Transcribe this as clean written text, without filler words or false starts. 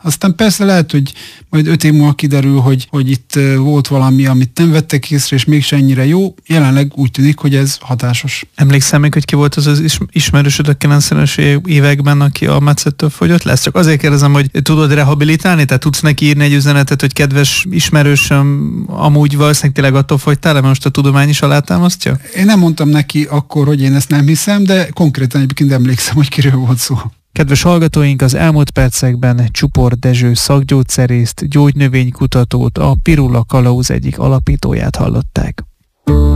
Aztán persze lehet, hogy majd 5 év múlva kiderül, hogy itt volt valami, amit nem vettek észre, és mégse ennyire jó. Jelenleg úgy tűnik, hogy ez hatásos. Emlékszem még, hogy ki volt az ismerősöd a 90-es években, aki a metszettől fogyott le? Csak azért kérdezem, hogy tudod rehabilitálni? Tehát tudsz neki írni egy üzenetet, hogy kedves ismerősöm, amúgy valószínűleg tényleg attól fogytál le, mert most a tudomány is alátámasztja? Én nem mondtam neki akkor, hogy én ezt nem hiszem, de konkrétan egyébként emlékszem, hogy kiről volt szó. Kedves hallgatóink, az elmúlt percekben Csupor Dezső szakgyógyszerészt, gyógynövénykutatót, a Pirula Kalauz egyik alapítóját hallották.